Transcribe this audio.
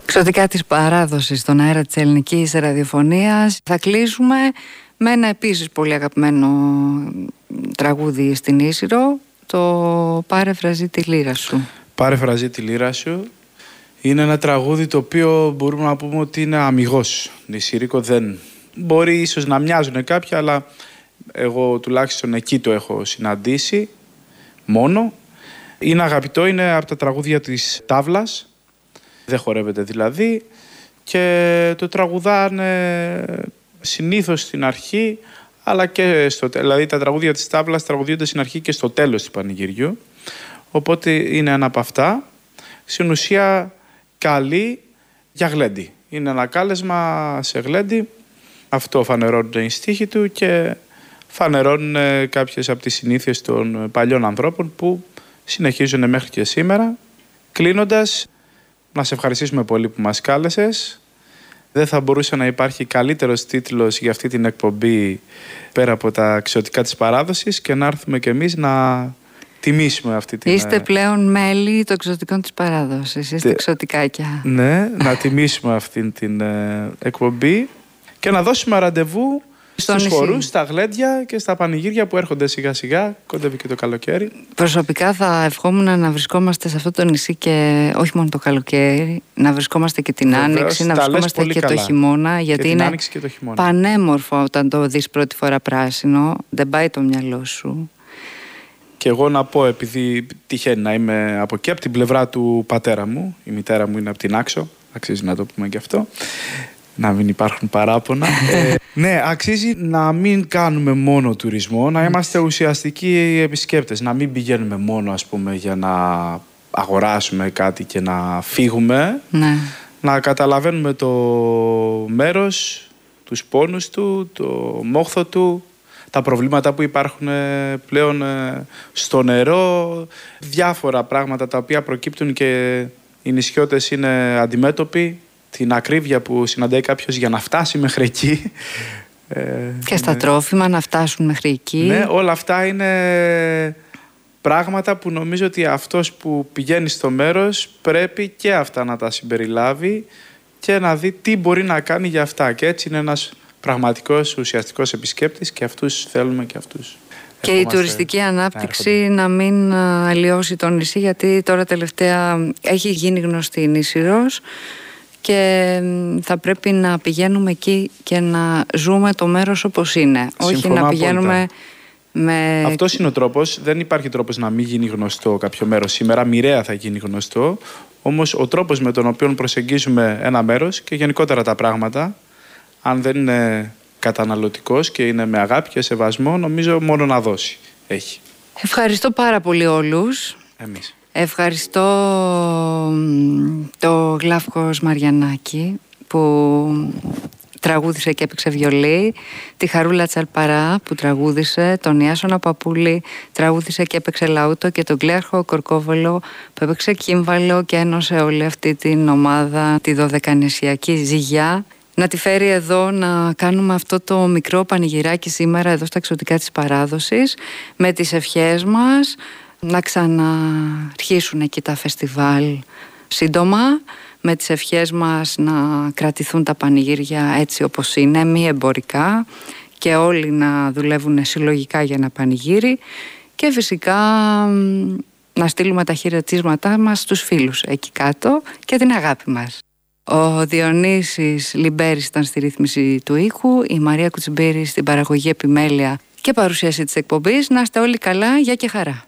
Εξωτικά της παράδοσης στον αέρα της ελληνικής ραδιοφωνίας. Θα κλείσουμε με ένα επίσης πολύ αγαπημένο τραγούδι στην Ίσυρο, το «Πάρε φραζί τη λύρα σου». «Πάρε φραζί τη λύρα σου» είναι ένα τραγούδι το οποίο μπορούμε να πούμε ότι είναι αμιγώς νησιρίκο. Δεν μπορεί ίσως να μοιάζουν κάποια, αλλά εγώ τουλάχιστον εκεί το έχω συναντήσει μόνο. Είναι αγαπητό, είναι από τα τραγούδια της τάβλας, δεν χορεύεται δηλαδή, και το τραγουδάνε συνήθως στην αρχή, αλλά και στο τέλος. Δηλαδή τα τραγούδια της τάβλας τραγουδούνται στην αρχή και στο τέλος του πανηγυριού. Οπότε είναι ένα από αυτά. Στην ουσία καλή για γλέντι. Είναι ένα κάλεσμα σε γλέντι. Αυτό φανερώνουν οι στίχοι του και φανερώνουν κάποιες από τις συνήθειες των παλιών ανθρώπων που συνεχίζουν μέχρι και σήμερα. Κλείνοντας, να σε ευχαριστήσουμε πολύ που μας κάλεσες. Δεν θα μπορούσε να υπάρχει καλύτερος τίτλος για αυτή την εκπομπή πέρα από τα εξωτικά της παράδοσης και να έρθουμε κι εμείς να τιμήσουμε αυτή την... Είστε πλέον μέλη των εξωτικών της παράδοσης, είστε εξωτικάκια. Ναι, να τιμήσουμε αυτή την εκπομπή και να δώσουμε ραντεβού στους χορούς, στα γλέντια και στα πανηγύρια που έρχονται σιγά σιγά, κοντεύει και το καλοκαίρι. Προσωπικά θα ευχόμουν να βρισκόμαστε σε αυτό το νησί και όχι μόνο το καλοκαίρι, να βρισκόμαστε και την Άνοιξη, να βρισκόμαστε και το χειμώνα, γιατί είναι πανέμορφο όταν το δεις πρώτη φορά πράσινο, δεν πάει το μυαλό σου. Και εγώ να πω, επειδή τυχαίνει να είμαι από εκεί, από την πλευρά του πατέρα μου, η μητέρα μου είναι από την Άξο, αξίζει να το πούμε και αυτό, να μην υπάρχουν παράπονα. Ναι, αξίζει να μην κάνουμε μόνο τουρισμό, να είμαστε ουσιαστικοί επισκέπτες, να μην πηγαίνουμε μόνο, ας πούμε, για να αγοράσουμε κάτι και να φύγουμε. Ναι. Να καταλαβαίνουμε το μέρος, τους πόνους του, το μόχθο του, τα προβλήματα που υπάρχουν πλέον στο νερό, διάφορα πράγματα τα οποία προκύπτουν και οι νησιώτες είναι αντιμέτωποι, την ακρίβεια που συναντάει κάποιος για να φτάσει μέχρι εκεί. Και στα τρόφιμα να φτάσουν μέχρι εκεί. Ναι, όλα αυτά είναι πράγματα που νομίζω ότι αυτός που πηγαίνει στο μέρος πρέπει και αυτά να τα συμπεριλάβει και να δει τι μπορεί να κάνει για αυτά. Και έτσι είναι ένας πραγματικός ουσιαστικός επισκέπτης και αυτούς θέλουμε και αυτούς. Και η τουριστική ανάπτυξη να μην αλλοιώσει το νησί, γιατί τώρα τελευταία έχει γίνει γνωστή η Ίσυρος και θα πρέπει να πηγαίνουμε εκεί και να ζούμε το μέρος όπως είναι. Όχι να πηγαίνουμε με... Αυτός είναι ο τρόπος. Δεν υπάρχει τρόπος να μην γίνει γνωστό κάποιο μέρος σήμερα. Μοιραία θα γίνει γνωστό. Όμως ο τρόπος με τον οποίο προσεγγίζουμε ένα μέρος και γενικότερα τα πράγματα, αν δεν είναι καταναλωτικός και είναι με αγάπη και σεβασμό, νομίζω μόνο να δώσει έχει. Ευχαριστώ πάρα πολύ όλους. Εμείς. Ευχαριστώ το Γλάφκος Μαριανάκη που τραγούδισε και έπαιξε βιολί, τη Χαρούλα Τσαλπαρά που τραγούδισε, τον Ιάσονα Παπούλη τραγούδισε και έπαιξε λαούτο και τον Κλέαρχο Κορκόβολο που έπαιξε κύμβαλο και ένωσε όλη αυτή την ομάδα, τη δωδεκανησιακή ζυγιά, να τη φέρει εδώ να κάνουμε αυτό το μικρό πανηγυράκι σήμερα εδώ στα εξωτικά της παράδοσης με τις ευχές μας να ξαναρχίσουν εκεί τα φεστιβάλ σύντομα, με τις ευχές μας να κρατηθούν τα πανηγύρια έτσι όπως είναι, μη εμπορικά και όλοι να δουλεύουν συλλογικά για ένα πανηγύρι και φυσικά να στείλουμε τα χαιρετίσματά μας στους φίλους εκεί κάτω και την αγάπη μας. Ο Διονύσης Λιμπέρης ήταν στη ρύθμιση του ήχου, η Μαρία Κουτσιμπήρη στην παραγωγή επιμέλεια και παρουσίαση της εκπομπής. Να είστε όλοι καλά, γεια και χαρά.